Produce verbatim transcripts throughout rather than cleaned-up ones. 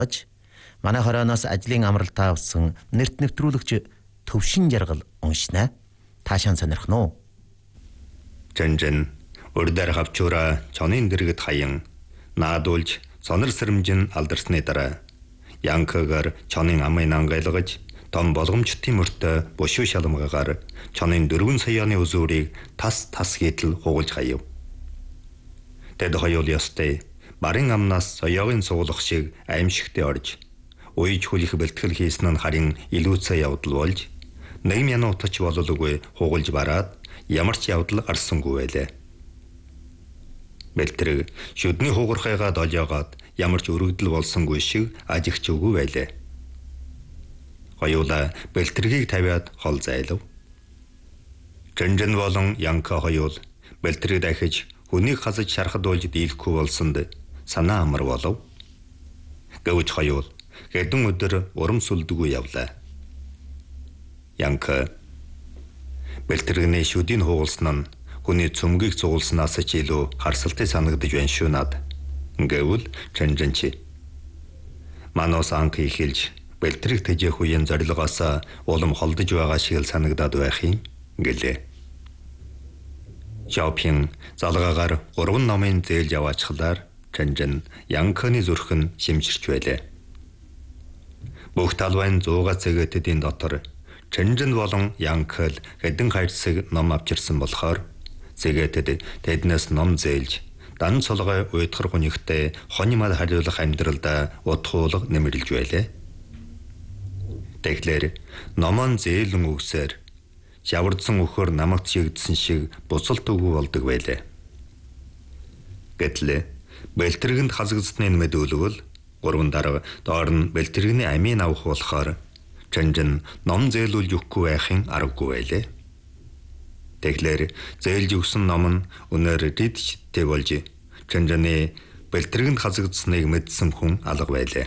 манай хорооноос ажлын амралтаа авсан нэрт нэвтрүүлэгч Төвшин Жаргал уншнаа. Таашаан сонирхно уу? Жанжан урдаар хавчуура чонын дэргэд хаян наадуулж сонор сэрэмжин алдарсны дараа янкагаар чонын амын ангайлгаж том болгомжтын мөртөө бушуу шалмгаагаар чонын дөрвөн саяны үзүүрийг тас тас хийтэл хугалж хаяв. Тэд хоёул ястай барын амнаас соёогийн суулгах шиг аимшигтэй орж уйж хүлэх бэлтгэл хийсэн нь харин илүүцээ явдал болж нэгм януутч бололгүй хугалж бараад ямар ч явдал гарсангүй байлаа. Бэлтрэг шүдний хугархайгаа долоогоод ямар ч өргөдөл болсонгүй шиг ажигч үгүй байлаа. Хоёулаа бэлтрэгийг тавиад хол зайлав. Жанжан болон Янка хоёул бэлтрэг дахиж хүнийг хасаж шархад болж дийлэхгүй болсонд санаа амар болов. Гэвч хоёул хэдэн өдөр урам сүлдгүй явлаа. Янка бэлтрэгний шүдийг хугалсан нь хүний цөмгийг цугулснаас ч илүү харсалтай санагдаж байна шүү над. Гэвл Жанжан чи манаас анх ихэлж бэлтрэг тэжээх үеийн зорилгоос улам холдож байгаа шиг л санагдаад байх юм гэлээ. Жаопин залгаагаар гурван номын зээлж аваачхлаар Жанжан Янканы зүрх нь шимжирч байлаа. Бүх талбайн зууга цэгээтэдийн дотор Жанжан болон Янкал хэдэн хайрцаг ном авчирсан болохоор цэгээтэд тэднээс ном зээлж дан цолгой уйдхар хүнийхтэй хонимал хариулах амьдралдаа утгуулга нэмэрлж байлаа. Тэгэхээр номон зээлэн үгсээр шавардсан өхөр намагт шигдсэн шиг буцалт үгүй болдог байлаа. Гэтэл бэлтрэгэнд хасагдсны мэдүүлвэл гурван дарга доор нь бэлтрэгний амийн авах болохоор Жанжан ном зээлүүлж өгөхгүй байхын аргагүй байлаа. Тэгэхээр зээлж өгсөн ном нь өнөр дидчтэй болж Жанжаны бэлтрэгэнд хасагдсныг мэдсэн хүн алга байлаа.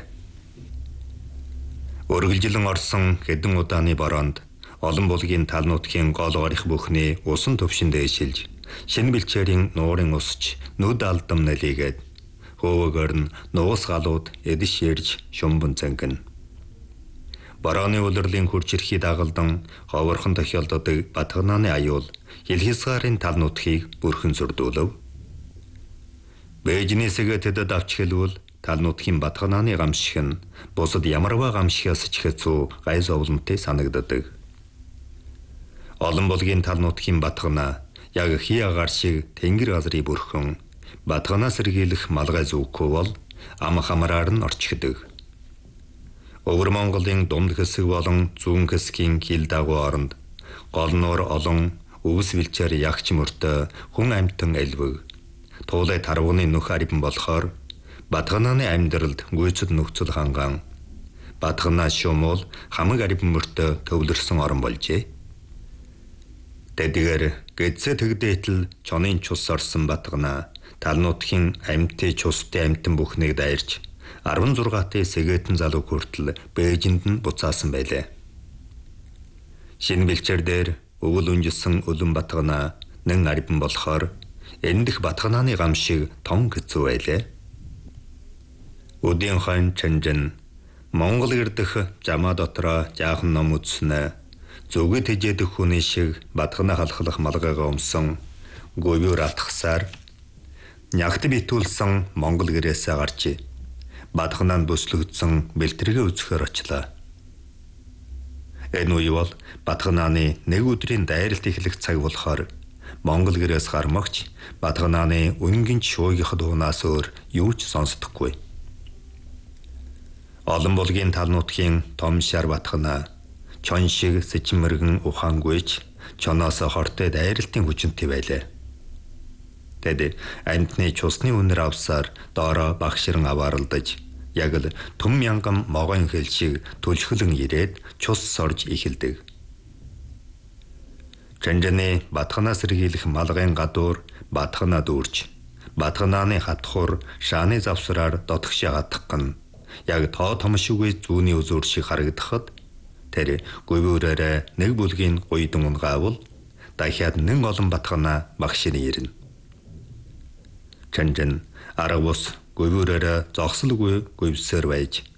Өргөлжилэн орсон хэдэн удааны бороонд олон булгийн тал нутгийн гол гарих бүхний усан төвшин дээшилж шинэ бэлчээрийн нуурын усч нүд алдам нэлийгээд хөөгөр нь нуус галууд эдэш ярьж шумбан зангина. Борооны улирлын хурж ирэхий дагалдан ховорхон тохиолддог батганааны аюул хилхисгарын тал нутгийг бүрхэн сүрдүүлв. Бэжнээсээ тэдэд авч хэлвэл тал нутгийн батганааны гамшиг нь бусад ямарваа гамшигаас ч хэцүү гай зовлонтой санагддаг. Олон булгийн тал нутгийн батгана яг хий агаар шиг тэнгэр газрыг бүрхэн батганаас сэргийлэх малгай зүүхгүй бол ам хамраар нь орчигдөг. Өвөр Монголын дунд хэсэг болон зүүн хэсгийн хил дагуу оронд гол нуур олон өвс бэлчээр ягч мөртөө хүн амьтан элбэг туулай тарвганы нүх арибан болохоор батганааны амьдралд гүйцэд нөхцөл ханган батганаа шумуул хамаг арибан мөртөө төвлөрсөн орон болжээ. Тэдгээр гэдсэ тэгдээтэл чонын цус орсон батганаа тал нутгийн амьтны цустай амьтан бүхнийг дайрч арван зургаатай сэгэтэн залуу хүртэл Бээжинд нь буцаасан байлаа. Шинэ бэлчээр дээр өвөл үнжсэн өлөн батганаа нэн арибан болохоор эндэх батганааны гам шиг том хэцүү байлаа. Өдийн хан Жанжан Монгол ирдэх жамаа дотроо жаахан ном үзснэ зүгэд тэжээдэх хүний шиг батгана халахлах малгайгаа өмсөн говьюр атгасаар нягт битүүлсэн Монгол гэрээсээ гарч батгананд бүслэгдсэн бэлтрэгээ үзэхээр очлаа. Энэ үе бол батганааны нэг өдрийн дайралт эхлэх цаг болохоор Монгол гэрээс гармагч батганааны үнгийн шуугийнх дуунаас өөр юу ч сонсдоггүй. Олон булгийн тал нутгийн том шар батгана чон шиг сэчмэргэн ухаангүйч чоноос хортой дайралтын хүчинтэй байлаа. Тэд амьтны цусны үнэр авсаар доороо багшран авааралдаж яг л түм янгам могон хэл шиг түлхэлэн ирээд цус сорж ихэлдэг. Жанжаны батганаас сэргийлэх малгайн гадуур батгана дүүрч батганааны хатхур шааны завсраар дотгошоо гатгах яг тоо томшгүй зүүнний үзүүр шиг харагдахад тэр говьюраараа нэг бүлгийн гуйдан унгаавал дахиад нэг олон батгана багшины ирнэ. Жанжан арга бус говьюраараа зогсолгүй говьсээр байж